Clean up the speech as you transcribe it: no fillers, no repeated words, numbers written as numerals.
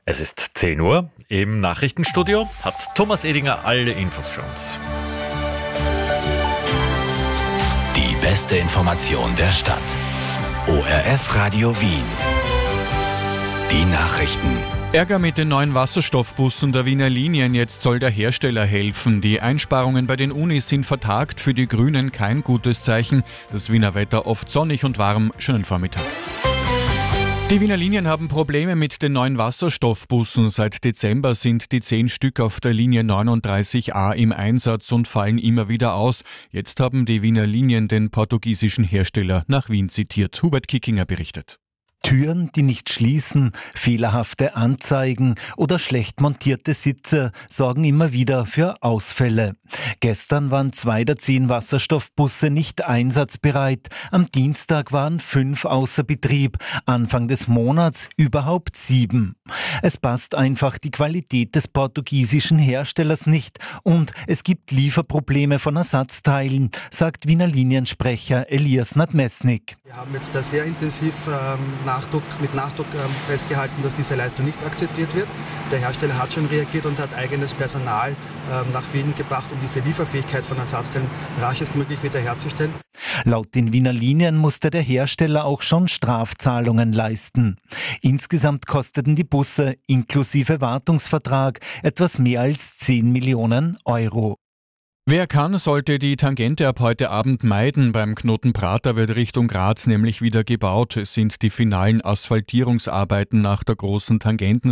Es ist 10 Uhr. Im Nachrichtenstudio hat Thomas Edinger alle Infos für uns. Die beste Information der Stadt. ORF Radio Wien. Die Nachrichten. Ärger mit den neuen Wasserstoffbussen der Wiener Linien. Jetzt soll der Hersteller helfen. Die Einsparungen bei den Unis sind vertagt. Für die Grünen kein gutes Zeichen. Das Wiener Wetter oft sonnig und warm. Schönen Vormittag. Die Wiener Linien haben Probleme mit den neuen Wasserstoffbussen. Seit Dezember sind die 10 Stück auf der Linie 39a im Einsatz und fallen immer wieder aus. Jetzt haben die Wiener Linien den portugiesischen Hersteller nach Wien zitiert. Hubert Kickinger berichtet. Türen, die nicht schließen, fehlerhafte Anzeigen oder schlecht montierte Sitze sorgen immer wieder für Ausfälle. Gestern waren 2 der 10 Wasserstoffbusse nicht einsatzbereit. Am Dienstag waren 5 außer Betrieb. Anfang des Monats überhaupt 7. Es passt einfach die Qualität des portugiesischen Herstellers nicht und es gibt Lieferprobleme von Ersatzteilen, sagt Wiener Liniensprecher Elias Nadmesnik. Wir haben jetzt da sehr intensiv mit Nachdruck festgehalten, dass diese Leistung nicht akzeptiert wird. Der Hersteller hat schon reagiert und hat eigenes Personal nach Wien gebracht, um diese Lieferfähigkeit von Ersatzteilen raschestmöglich wiederherzustellen. Laut den Wiener Linien musste der Hersteller auch schon Strafzahlungen leisten. Insgesamt kosteten die Busse inklusive Wartungsvertrag etwas mehr als 10 Millionen Euro. Wer kann, sollte die Tangente ab heute Abend meiden. Beim Knoten Prater wird Richtung Graz nämlich wieder gebaut. Es sind die finalen Asphaltierungsarbeiten nach der großen Tangenten